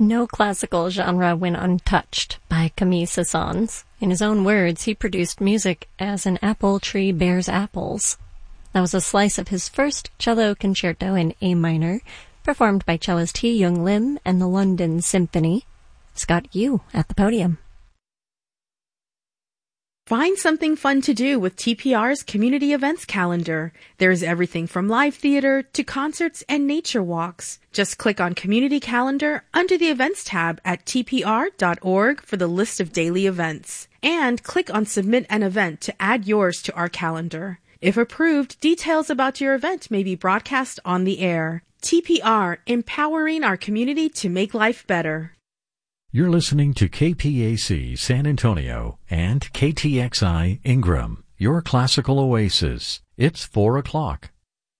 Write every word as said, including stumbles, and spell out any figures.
No classical genre went untouched by Camille Saint-Saëns. In his own words, he produced music as an apple tree bears apples. That was a slice of his first cello concerto in A minor, performed by cellist Hee Young Lim and the London Symphony. Scott Yu at the podium. Find something fun to do with T P R's community events calendar. There's everything from live theater to concerts and nature walks. Just click on Community Calendar under the Events tab at t p r dot org for the list of daily events. And click on Submit an Event to add yours to our calendar. If approved, details about your event may be broadcast on the air. T P R, empowering our community to make life better. You're listening to K P A C San Antonio and K T X I Ingram, your classical oasis. It's four o'clock.